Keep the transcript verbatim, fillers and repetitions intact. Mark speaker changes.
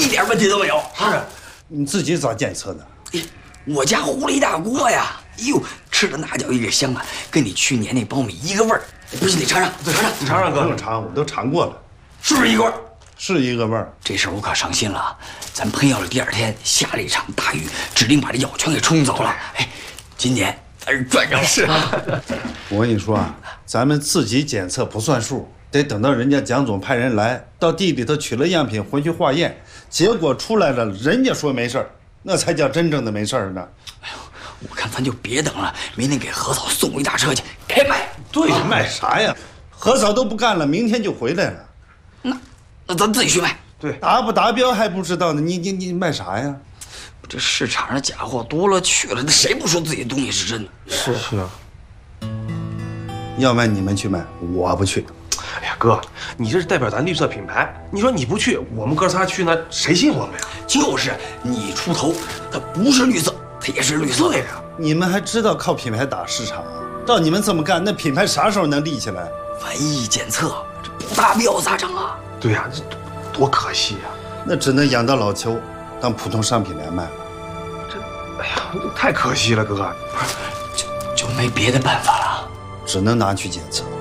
Speaker 1: 一点问题都没有。
Speaker 2: 是，
Speaker 3: 你自己咋检测的？
Speaker 1: 哎，我家糊了一大锅呀！哎呦，吃的那叫一个香啊，跟你去年那苞米一个味儿。不信你尝尝，尝尝，
Speaker 2: 你尝尝哥，
Speaker 3: 不用尝，我都尝过了，
Speaker 1: 是不是一个味儿？
Speaker 3: 是一个味儿。
Speaker 1: 这事儿我可伤心了，咱喷药的第二天下了一场大雨，指定把这药全给冲走了。哎，今年咱是赚上了。是啊，
Speaker 3: 我跟你说啊，咱们自己检测不算数，得等到人家蒋总派人来到地里头取了样品回去化验，结果出来了，人家说没事儿，那才叫真正的没事儿呢。
Speaker 1: 哎呦，我看咱就别等了，明天给何嫂送一大车去开卖。
Speaker 3: 对呀，卖啥呀？何嫂都不干了，明天就回来了。
Speaker 1: 那那咱自己去卖。
Speaker 2: 对，
Speaker 3: 达不达标还不知道呢，你你你卖啥呀？
Speaker 1: 这市场上假货多了去了，那谁不说自己的东西是真的？
Speaker 2: 是是啊。
Speaker 3: 要卖你们去卖，我不去。
Speaker 2: 哎呀，哥，你这是代表咱绿色品牌，你说你不去，我们哥仨去，那谁信我们呀？
Speaker 1: 就是你出头，它不是绿色，它也是绿色的呀。
Speaker 3: 你们还知道靠品牌打市场啊？照你们这么干，那品牌啥时候能立起来？
Speaker 1: 万一检测这不达标咋整啊？
Speaker 2: 对呀，这多可惜呀！
Speaker 3: 那只能养到老邱，当普通商品来卖了。
Speaker 2: 这，哎呀，太可惜了，哥。
Speaker 1: 就就没别的办法了，
Speaker 3: 只能拿去检测。